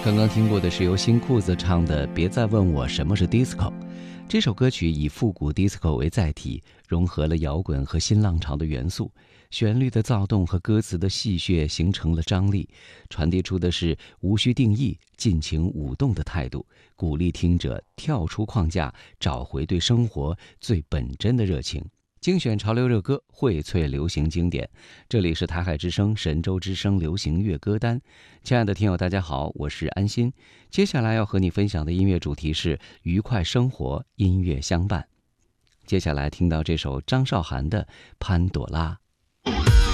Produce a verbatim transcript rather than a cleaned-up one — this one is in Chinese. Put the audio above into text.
刚刚听过的是由新裤子唱的《别再问我什么是 disco》。这首歌曲以复古 disco 为载体，融合了摇滚和新浪潮的元素，旋律的躁动和歌词的戏谑形成了张力，传递出的是无需定义、尽情舞动的态度，鼓励听者跳出框架，找回对生活最本真的热情。精选潮流热歌，荟萃流行经典。这里是台海之声、神州之声流行乐歌单。亲爱的听友，大家好，我是安心。接下来要和你分享的音乐主题是愉快生活，音乐相伴。接下来听到这首张韶涵的《潘朵拉》。